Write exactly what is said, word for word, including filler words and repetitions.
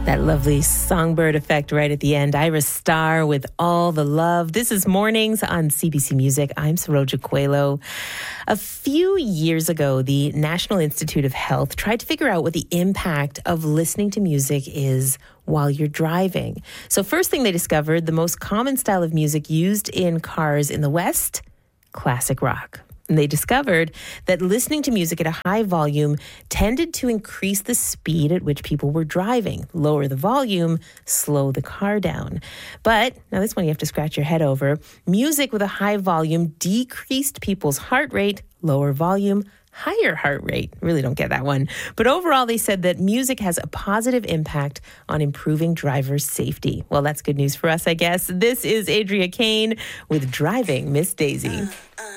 That lovely songbird effect right at the end. Ira Starr with All the Love. This is Mornings on C B C Music. I'm Saroja Coelho. A few years ago, the National Institute of Health tried to figure out what the impact of listening to music is while you're driving. So first thing they discovered, the most common style of music used in cars in the West, classic rock. And they discovered that listening to music at a high volume tended to increase the speed at which people were driving. Lower the volume, slow the car down. But, now this one you have to scratch your head over, music with a high volume decreased people's heart rate, lower volume, higher heart rate. Really don't get that one. But overall, they said that music has a positive impact on improving drivers' safety. Well, that's good news for us, I guess. This is Adria Kane with Driving Miss Daisy.